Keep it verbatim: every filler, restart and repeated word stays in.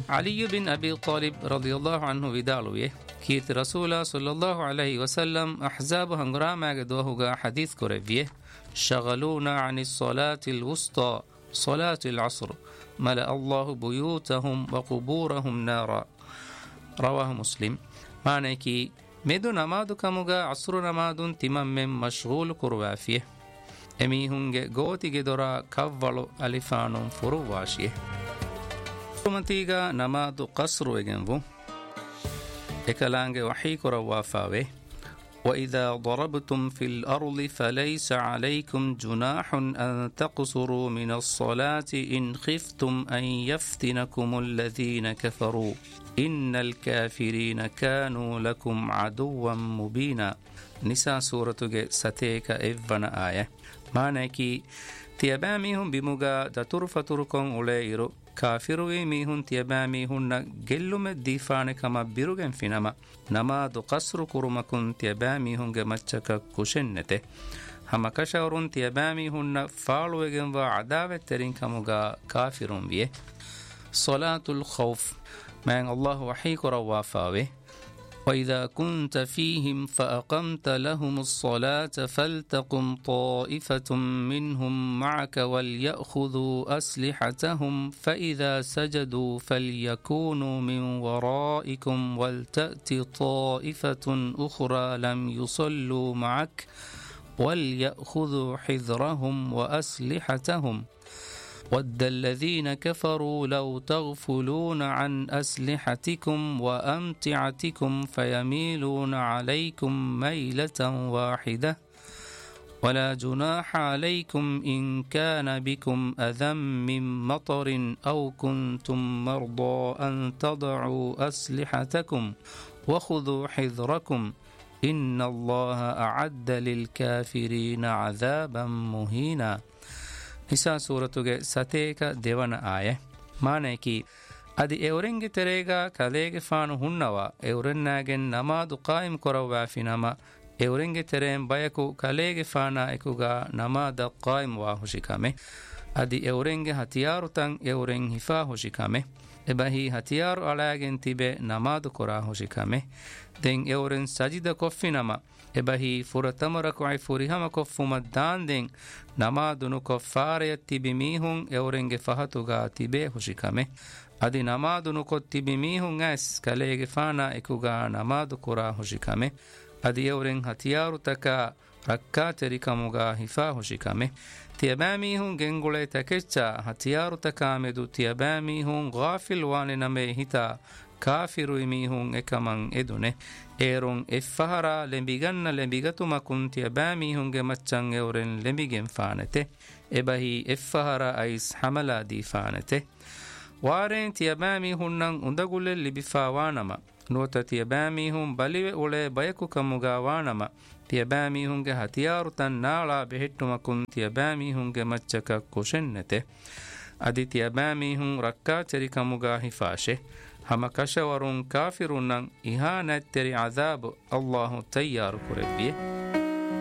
ಅಲಿಯು ಬಿನ್ ಅಬಿ ತಾಲಿಬ್ ರದಿಯಲ್ಲಾಹು ಅನ್ಹು ವಿದಾಳುವೆ ಕೀರ್ತಿ ರಸೂಲ ಸಲ್ಲಲ್ಲಾಹು ಅಲೈಹಿ ವಸಲ್ಲಂ ಅಹ್ಜಾಬ್ ಹಂಗ್ರಾಮಾಗೆ ದೋಹುಗ ಹದೀಸ್ ಕೊರೆವ್ಯೆ ಶಗಲೂನ ಅನಿ ಸಲಾತಿಲ್ ವುಸ್ತಾ ಸಲಾತಿಲ್ ಅಸ್ರ್ ಮಲ ಅಲ್ಲಾಹು ಬುಯೂತಹುಂ ವಕುಬೂರಹುಂ ನಾರ ರವಾಹು ಮುಸ್ಲಿಮ್. ಮಾನೇಕಿ ಮೆದು ನಮಾದು ಕಮುಗ ಅಸ್ರು ನಮಾದುನ್ ತಿಮಮ್ಮೆಂ ಮಶ್ಗೂಲ್ ಕುರುವಾಫಿಯೆ ಎಮೀಹುಂಗೆ ಗೋತಿಗೆ ದೊರ ಕವ್ವಳು ಅಲಿಫಾನುಂ ಫುರುವಾಶಿಯೆ. ಮತೀಗ ನಮಾದು ಕಸ್ರು ಎಗೆಂವು ಎಕಲಾಂಗೆ ವಹೀ ಕೊರವಾಫಾವೆ وإذا ضربتم في الأرض فليس عليكم جناح أن تقصروا من الصلاة إن خفتم أن يفتنكم الذين كفروا إن الكافرين كانوا لكم عدوا مبينا. نساء سورة ستيك إذن آية معناكي تيباميهم بمغا دترفتركم أولئرو ಕಾಫಿರುವಿ ಮೀಹುನ್ ತ್ಯಬಾಮೀಹುನ್ನ ಗೆಲ್ಲುಮೆ ದೀಫಾನೆ ಕಮ ಬಿರುಗೆನ್ ಫಿನಮ ನಮಾದು ಕಸ್ರು ಕುರುಮಕುನ್ ತ್ಯಬಾಮೀಹುಂಗೆ ಮಚ್ಚಕ ಕುಶೆನ್ನೆತೆ ಹಮಕಶವರುನ್ ತ್ಯಬಾಮೀಹುನ್ನ ಫಾಳುವೆಗೆಂವ ಅದಾವೆ ತೆರಿನ್ ಕಮುಗ ಕಾಫಿರುನ್ ವಿಯೆ. ಸಲಾತುಲ್ ಖೌಫ್ ಮ್ಯಾಂಗ್ ಅಲ್ಲಾಹು ವಹೀ ಕೊರವಾಫಾವೆ وإذا كنت فيهم فأقمت لهم الصلاة فلتقم طائفة منهم معك وليأخذوا أسلحتهم فإذا سجدوا فليكونوا من ورائكم ولتأت طائفة أخرى لم يصلوا معك وليأخذوا حذرهم وأسلحتهم ود الذين كفروا لو تغفلون عن أسلحتكم وأمتعتكم فيميلون عليكم ميلة واحدة ولا جناح عليكم إن كان بكم أذى من مطر أو كنتم مرضى أن تضعوا أسلحتكم وخذوا حذركم إن الله أعد للكافرين عذابا مهينا. ಹಿಸಾ ಸೂರತುಗೆ ಸತೇಕ ದೇವನ ಆಯೆ ಮಾನೇಕಿ ಅದಿ ಎವರೆಂಗೆ ತೆರೆಗ ಕಲೆಗೆ ಫಾನು ಹುಣ್ಣವ ಎವರೆನ್ನಾಗೆನ್ ನಮಾದು ಕಾಯಿಮ್ ಕೊರವಾಫಿನಮ ಎವರೆಂಗೆ ತೆರೆಂ ಬಯಕು ಕಲೆಗೆ ಫಾನ ಎಕುಗ ನಮಾದ ಕಾಯಿಮ್ ವಾ ಹುಶಿಕಮೆ ಅದಿ ಎವರೆಂಗೆ ಹತಿಯಾರು ತಂ ಎವರೆಂ ಹಿಫಾ ಹುಶಿಕಮೆ ಎಬಹಿ ಹತಿಯಾರು ಅಳಾಗೆನ್ ತಿಬೆ ನಮಾದು ಕೊರಾ ಹುಶಿಕಮೆ ದೆಂ ಎವರೆನ್ ಸಜಿದ ಕೊಫ್ಫಿನಮ ಎಬಹಿ ಫುರತಮರಕುಐ ಫುರಿಹಮ ಕೊಫ್ಫುಮ ದಾಂದೆಂ ನಮಾದುನು ಕೊಫ್ಫಾರೆಯತ್ತಿ ಬಿಮೀಹುಂ ಎವರೆಂಗೆ ಫಹತುಗಾ ತಿಬೆ ಹುಶಿಕಮೆ ಅದಿ ನಮಾದುನು ಕೊತ್ತಿ ಬಿಮೀಹುಂ ಆಸ್ ಕಲೆಗೆ ಫಾನ ಎಕುಗಾ ನಮಾದು ಕೊರಾ ಹುಶಿಕಮೆ ಅದಿ ಎವರೆಂ ಹತಿಯಾರು ತಕ ರಕ್ಕಾ ತೆರಿಕಮುಗಾ ಹಿಫಾ ಹುಶಿಕಮೆ ತಿಯಬಾಮೀಹುಂ ಗೆಂಗುಳೆ ತಕೆಚ್ಚ ಹತಿಯಾರು ತಕಾಮೆದು ತಿಯಬಾಮೀಹುಂ ಗಾಫಿಲ್ ವಾನೆ ನಮೆ ಹಿತಾ ಕಾಫಿರು ಮೀಹುಂ ಎಕಮಂ ಎದುನೆ ಏರುಂ ಎಫ್ಫಹರ ಲೆಂಬಿಗನ್ನ ಲೆಂಬಿಗತುಮಕುಂ ತಿಯಬಾಮೀಹುಂಗೆ ಮಚ್ಚಂ ಎವರೆನ್ ಲೆಂಬಿಗೆನ್ ಫಾನತೆ ಎಬಹಿ ಎಫ್ಫಹರ ಐಸ್ ಹಮಲಾ ದೀಫಾನತೆ ವಾರೆನ್ ತಿಯಬಾಮೀಹುನ್ನಂ ಉಂದಗುಲೆ ಲಿಬಿಫಾವಾನಮ ನೋತ ತಿಯಬಾಮೀಹುಂ ಬಲಿವೆ ಉಳೆ ಬಯಕು ಕಮುಗಾ ವಾನಮ ತಿಯಬಾಮೀಹುಂಗೆ ಹತಿಯಾರು ತನ್ ನಾಳ ಬೆಹಿಟ್ಟುಮಕುಂ ತಿಯಬಾಮೀಹುಂಗೆ ಮಚ್ಚಕ ಕುಶೆನ್ನತೆ ಅದಿ ತಿಯಬಾಮೀಹುಂ ರಕ್ಕಾ ಚೆರಿಕಮುಗಾ ಹಿಫಾಶೆ ಹಮ ಕಶವರುಂ ಕಾಫಿರುನ್ನಂ ಇಹಾನತ್ತೆರಿ ಅಜಾಬ್ ಅಲ್ಲಾಹು ತಯ್ಯಾರು ಕುರೆವ್ಯೆ.